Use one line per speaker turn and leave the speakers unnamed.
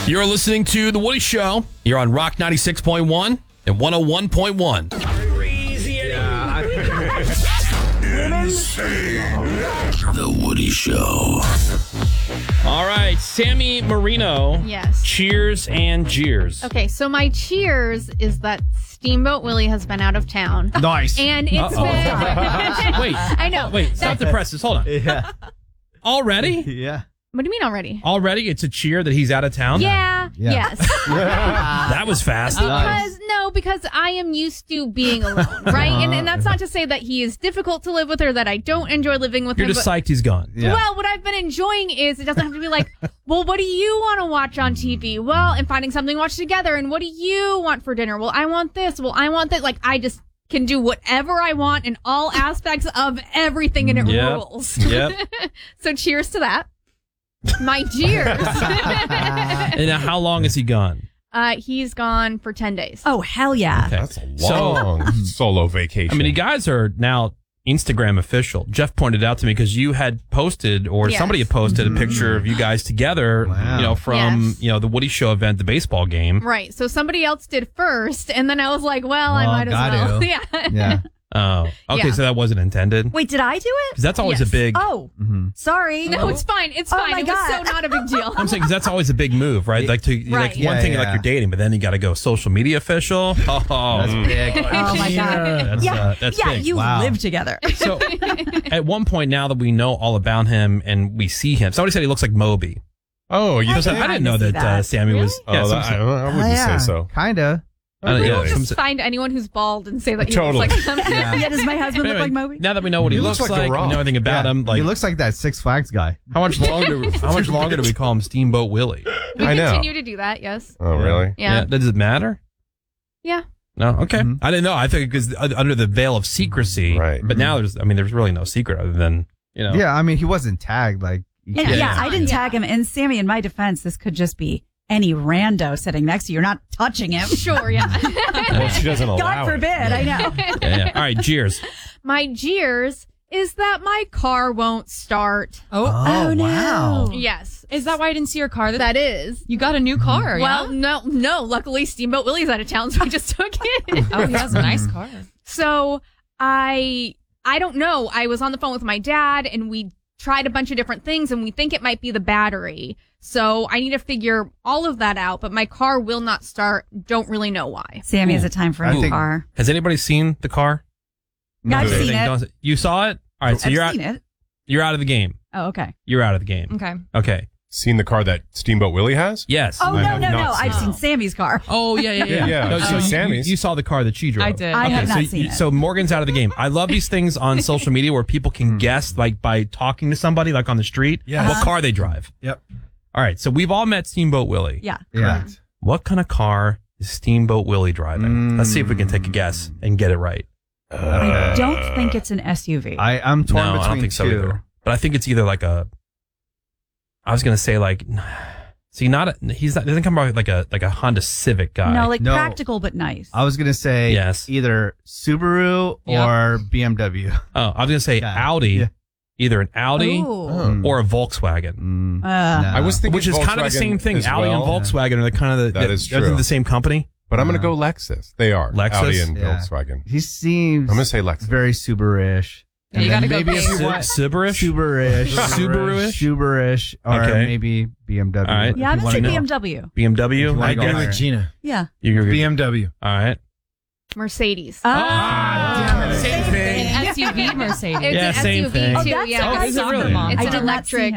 You're listening to The Woody Show. You're on Rock 96.1 and 101.1. The Woody Show. All right, Sammy Marino.
Yes.
Cheers and jeers.
Okay, so my cheers is that Steamboat Willie has been out of town.
Nice.
And it's been...
Wait.
I know.
Wait, stop the presses. Hold on.
Yeah.
Already?
Yeah.
What do you mean already?
Already? It's a cheer that he's out of town?
Yeah. Yes.
That was fast.
Because I am used to being alone, right? And that's not to say that he is difficult to live with or that I don't enjoy living with
You're
him.
just psyched he's gone.
Yeah.
Well, what I've been enjoying is it doesn't have to be like, well, what do you want to watch on TV? Well, and finding something to watch together. And what do you want for dinner? Well, I want this. Well, I want that. Like, I just can do whatever I want in all aspects of everything, and it rules.
Yep.
So cheers to that. My cheers.
And how long is he gone?
He's gone for 10 days.
Oh, hell yeah.
Okay.
That's a long solo vacation.
I mean, you guys are now Instagram official. Jeff pointed out to me because you had posted, or somebody had posted a picture of you guys together, from, the Woody Show event, the baseball game.
Right. So somebody else did first, and then I was like, well, I might as well. Yeah.
Yeah.
Oh, okay.
Yeah.
So that wasn't intended.
Wait, did I do it?
Because that's always a big.
Oh, sorry.
No, it's fine. It's fine.
my
It
God.
was so not a big deal.
I'm saying because that's always a big move, right? Like
Right.
like one
Yeah,
thing,
yeah.
like you're dating, but then you got to go social media official.
That's big.
Oh, my God.
That's
yeah,
big.
you
Wow.
live together.
So at one point, now that we know all about him and we see him, somebody said he looks like Moby.
oh, you
I
said
did.
I didn't know
I see
that,
that.
Sammy was.
Oh,
Yeah,
I wouldn't say so.
Kinda.
yeah,
Just
some-
find anyone who's bald and say that he
Totally.
looks like him.
Yeah, does my husband look
Anyway,
like Moby?
now that we know what he looks
looks like The
like, we
Rock.
know everything about him. Like,
he looks like that Six Flags guy.
how much longer? How much longer do we call him Steamboat Willie?
We
I know.
continue to do that, yes.
Oh, really?
Yeah.
Does it matter?
Yeah.
No. Okay. I didn't know. I think because under the veil of secrecy,
Right.
But now there's really no secret other than
Yeah, I mean, he wasn't tagged. Like,
Yeah,
Yeah.
I didn't tag him. And Sammy, in my defense, this could just be any rando sitting next to you. You're not touching him.
Sure, yeah.
Well, she doesn't allow
God forbid, I know.
Yeah. All right. Cheers.
My jeers is that my car won't start.
Oh, no.
wow.
Yes.
Is that why I didn't see your car?
That is.
You got a new car,
Well,
yeah?
no. Luckily, Steamboat Willie's out of town, so I just took it.
Oh, he has a nice car.
So I don't know. I was on the phone with my dad, and we tried a bunch of different things, and we think it might be the battery. So I need to figure all of that out, but my car will not start. Don't really know why.
Sammy has a time for a
I
new
think-
car.
Has anybody seen the car?
No, I've
Anything
seen it.
does You saw it? All right. So
I've
you're out.
seen it.
You're out of the game.
Oh, okay.
You're out of the game.
Okay.
Okay.
Seen the car that Steamboat Willie has?
Yes.
Oh,
I
no,
have
no,
not
no.
seen
I've
it.
seen Sammy's car.
Oh, yeah.
Yeah,
No,
I've
so
seen
you,
Sammy's.
you saw the car that she drove.
I did.
I have
so
not seen it.
So Morgan's out of the game. I love these things on social media where people can guess, like by talking to somebody, like on the street, what car they drive.
Yep.
All right. So we've all met Steamboat Willie.
Yeah.
Yeah.
What kind of car is Steamboat Willie driving? Let's see if we can take a guess and get it right.
I don't think it's an SUV.
I'm torn
No,
between
I don't think so
two.
either. But I think it's either like a. I was gonna say like, see, doesn't come out like a Honda Civic guy.
no, like
No.
practical but nice.
I was gonna say
Yes.
either Subaru or BMW.
Oh, I was gonna say
Yeah.
Audi,
Yeah.
either an Audi
Ooh.
or a Volkswagen.
No.
I was thinking
Which is kind of the
Volkswagen
same thing.
as
Audi and
well,
Volkswagen are the kind of
That is
They're
true.
the same company.
But I'm going to go Lexus. They are.
Lexus?
Audi and
Yeah.
Volkswagen.
He seems
I'm going to say Lexus.
very Subaru-ish.
Yeah, you
And
gotta
then
go
maybe if
big.
you want
Subaru-ish?
Subaru-ish.
Subaru-ish?
Subaru-ish. Or
Okay.
maybe BMW.
All right.
if
Yeah, I'm
you
going to say
wanna know.
BMW.
BMW.
wanna
I
go
guess.
higher.
Gina.
Yeah.
You're good.
BMW.
All right.
Mercedes.
Ah,
Same thing.
An SUV Mercedes.
It's
Yeah,
an
same
SUV
thing.
Oh,
too.
that's
yeah.
like I
is it
saw
really?
them on.
It's
I
an
did not see
electric.
him.